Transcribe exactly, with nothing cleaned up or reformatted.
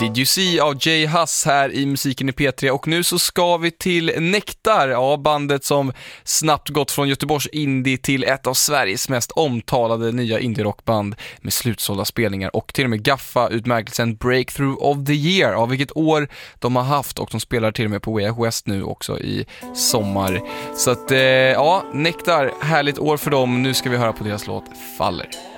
Did You See av Jay Huss här i Musiken i P tre. Och nu så ska vi till Nektar, ja, bandet som snabbt gått från Göteborgs indie till ett av Sveriges mest omtalade nya indie-rockband med slutsålda spelningar och till och med Gaffa-utmärkelsen Breakthrough of the Year, av vilket år de har haft, och de spelar till och med på Way Out West nu också i sommar. Så att, eh, ja, Nektar, härligt år för dem. Nu ska vi höra på deras låt Faller.